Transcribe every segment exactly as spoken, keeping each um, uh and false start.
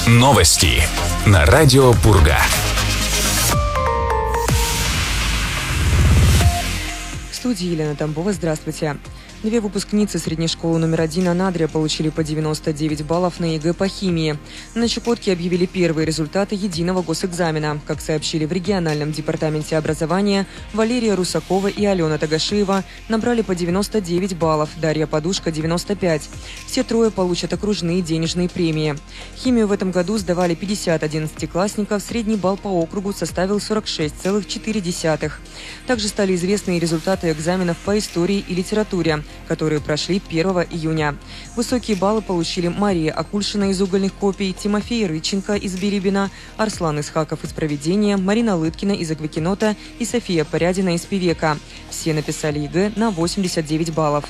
Новости на радио Пурга. В студии Елена Тамбова. Здравствуйте. Две выпускницы средней школы номер один Анадрия получили по девяносто девять баллов на ЕГЭ по химии. На Чукотке объявили первые результаты единого госэкзамена. Как сообщили в региональном департаменте образования, Валерия Русакова и Алена Тагашиева набрали по девяносто девять баллов, Дарья Подушка – девяносто пять. Все трое получат окружные денежные премии. Химию в этом году сдавали пятьдесят одиннадцатиклассников, средний балл по округу составил сорок шесть целых четыре десятых. Также стали известны и результаты экзаменов по истории и литературе, которые прошли первого июня. Высокие баллы получили Мария Акульшина из угольных копий, Тимофей Рыченко из Билибина, Арслан Исхаков из Провидения, Марина Лыткина из Аквакинота и София Порядина из Певека. Все написали ЕГЭ на восемьдесят девять баллов.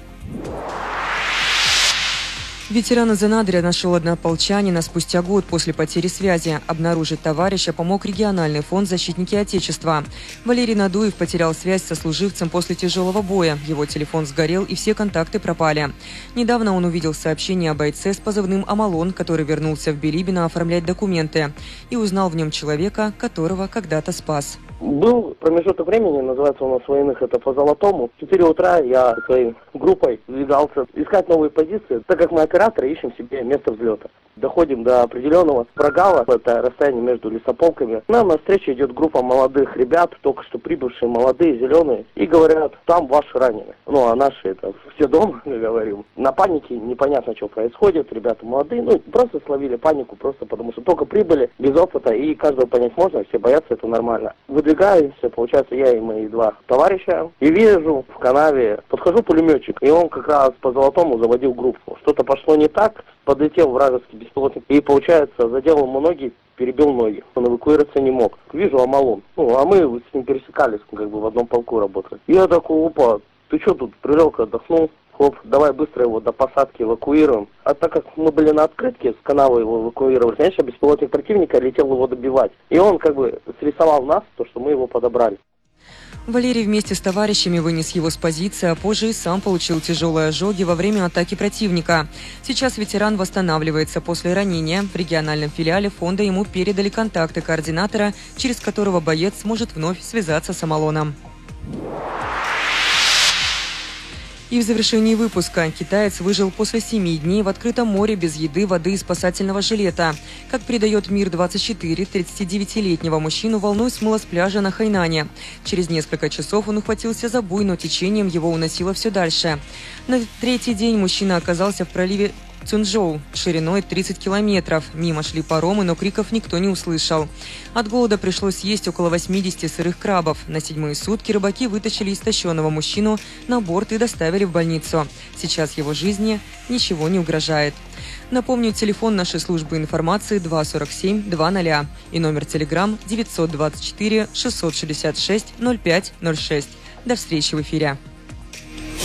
Ветеран из Анадрия нашел однополчанина спустя год после потери связи. Обнаружить товарища помог региональный фонд «Защитники Отечества». Валерий Надуев потерял связь со служивцем после тяжелого боя. Его телефон сгорел и все контакты пропали. Недавно он увидел сообщение о бойце с позывным «Амалон», который вернулся в Билибино оформлять документы, и узнал в нем человека, которого когда-то спас. Был промежуток времени, называется у нас военных, это по золотому. В четыре утра я своей группой двигался искать новые позиции, так как мы операторы ищем себе место взлета. Доходим до определенного прогала, это расстояние между лесополками. Нам навстречу идет группа молодых ребят, только что прибывшие, молодые, зеленые, и говорят, там ваши ранены. Ну, а наши это все дома, говорим. На панике непонятно, что происходит, ребята молодые, ну, просто словили панику, просто потому что только прибыли, без опыта, и каждого понять можно, все боятся, это нормально. Выдвигаемся, получается, я и мои два товарища, и вижу в канаве, подхожу пулеметчик, и он как раз по золотому заводил группу. Что-то пошло не так, подлетел вражеский беспилотник и, получается, задел ему ноги, перебил ноги. Он эвакуироваться не мог. Вижу Амалон. Ну, а мы с ним пересекались, как бы в одном полку работали. И я такой, опа, ты что тут, прилег, отдохнул? Хоп, давай быстро его до посадки эвакуируем. А так как мы были на открытке, с канавы его эвакуировали, конечно, беспилотник противника летел его добивать. И он как бы срисовал нас, то, что мы его подобрали. Валерий вместе с товарищами вынес его с позиции, а позже и сам получил тяжелые ожоги во время атаки противника. Сейчас ветеран восстанавливается после ранения. В региональном филиале фонда ему передали контакты координатора, через которого боец сможет вновь связаться с Амалоном. И в завершении выпуска китаец выжил после семи дней в открытом море без еды, воды и спасательного жилета. Как передает Мир двадцать четыре, тридцатидевятилетнего мужчину волной смыло с пляжа на Хайнане. Через несколько часов он ухватился за буй, но течением его уносило все дальше. На третий день мужчина оказался в проливе Цунчжоу шириной тридцать километров. Мимо шли паромы, но криков никто не услышал. От голода пришлось съесть около восьмидесяти сырых крабов. На седьмые сутки рыбаки вытащили истощенного мужчину на борт и доставили в больницу. Сейчас его жизни ничего не угрожает. Напомню, телефон нашей службы информации два сорок семь двадцать и номер телеграм девятьсот двадцать четыре шестьсот шестьдесят шесть ноль пять ноль шесть. До встречи в эфире.